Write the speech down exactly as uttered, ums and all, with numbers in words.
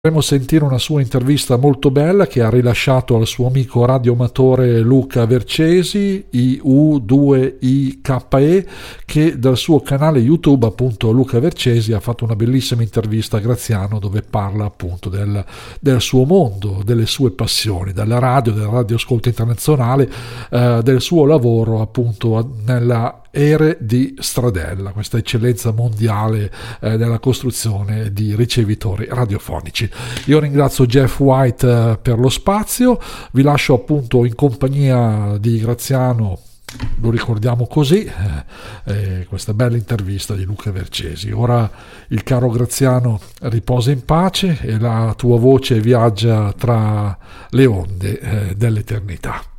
Vorremmo sentire una sua intervista molto bella che ha rilasciato al suo amico radioamatore Luca Vercesi, I U due I K E, che dal suo canale YouTube, appunto Luca Vercesi, ha fatto una bellissima intervista a Graziano dove parla appunto del, del suo mondo, delle sue passioni, della radio, del radioascolto internazionale, eh, del suo lavoro appunto nella Ere di Stradella, questa eccellenza mondiale eh, nella costruzione di ricevitori radiofonici. Io ringrazio Jeff White eh, per lo spazio, vi lascio appunto in compagnia di Graziano, lo ricordiamo così, eh, eh, questa bella intervista di Luca Vercesi. Ora il caro Graziano riposa in pace e la tua voce viaggia tra le onde eh, dell'eternità.